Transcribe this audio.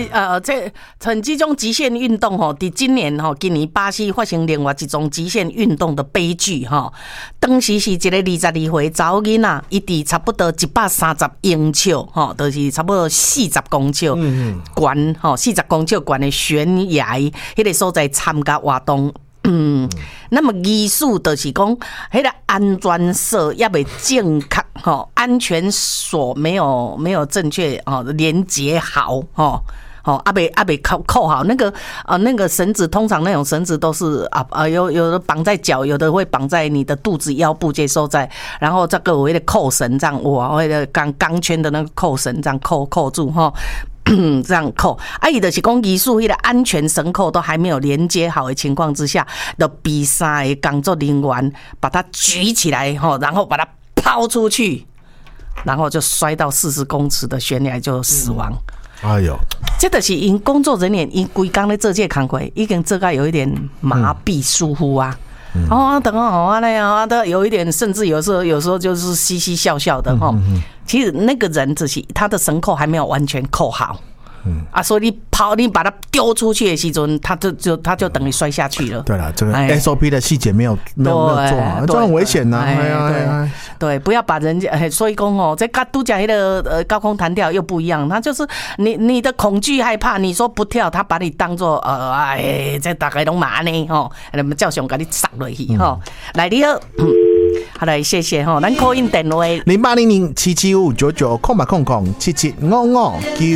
这种极限运动吼，伫今年巴西发生另外一种极限运动的悲剧吼。当时是一个22岁查某囡仔，伊伫差不多130英尺吼，就是差不多40公尺悬吼，40公尺悬的悬崖，迄个所在参加活动。那么医师就是讲，迄个安全锁也未正确吼，安全锁没有正确连接好吼。阿北扣好那个绳子，通常那种绳子都是有的绑在脚，有的会绑在你的肚子腰部这收在，然后这个有那个扣绳这样，哇，那个钢圈的那个扣绳这样扣住哈。这样扣，伊就是讲医术迄个安全绳扣都还没有连接好的情况之下，的比赛工作人员把它举起来然后把它抛出去，然后就摔到40公尺的悬崖就死亡。 哎呦， 这就是因工作人员因规工咧做这工作，已经做到有一点麻痹疏忽啊。等都有一点，甚至有时候就是嘻嘻笑笑的哈。其实那个人只是他的绳扣还没有完全扣好。所以你把它丢出去的时阵，他就等于摔下去了。 对了，这个 SOP 的细节没有做好，这很危险呐。 对，不要把人家，所以讲这跟拄讲迄个高空弹跳又不一样，他就是你的恐惧害怕，你说不跳，他把你当作这大概拢嘛安尼那么照常给你杀落去来你好。好来，谢谢咱call in电话 08007759990800775599。